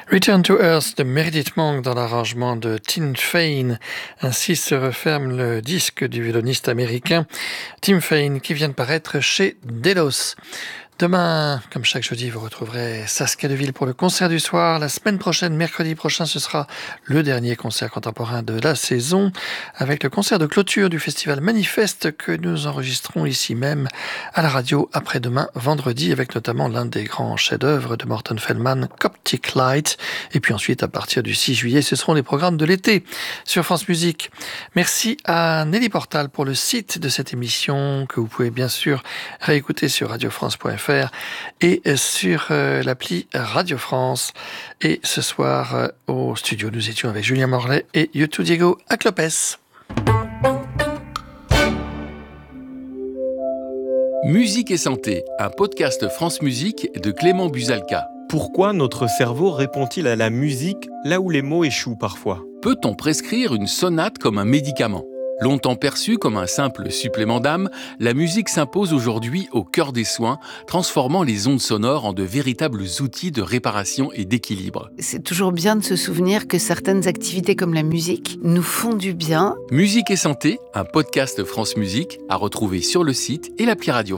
Return to Earth de Meredith Monk dans l'arrangement de Tim Fain. Ainsi se referme le disque du violoniste américain Tim Fain qui vient de paraître chez Delos. Demain, comme chaque jeudi, vous retrouverez Saskia Deville pour le concert du soir. La semaine prochaine, mercredi prochain, ce sera le dernier concert contemporain de la saison avec le concert de clôture du festival Manifeste que nous enregistrons ici même à la radio après-demain, vendredi, avec notamment l'un des grands chefs-d'œuvre de Morton Feldman, Coptic Light. Et puis ensuite, à partir du 6 juillet, ce seront les programmes de l'été sur France Musique. Merci à Nelly Portal pour le site de cette émission que vous pouvez bien sûr réécouter sur radiofrance.fr et sur l'appli Radio France. Et ce soir, au studio, nous étions avec Julien Morlet et Yotu Diego Aclopes. Musique et santé, un podcast France Musique de Clément Buzalka. Pourquoi notre cerveau répond-il à la musique là où les mots échouent parfois ? Peut-on prescrire une sonate comme un médicament ? Longtemps perçue comme un simple supplément d'âme, la musique s'impose aujourd'hui au cœur des soins, transformant les ondes sonores en de véritables outils de réparation et d'équilibre. C'est toujours bien de se souvenir que certaines activités comme la musique nous font du bien. Musique et santé, un podcast France Musique à retrouver sur le site et l'appli Radio.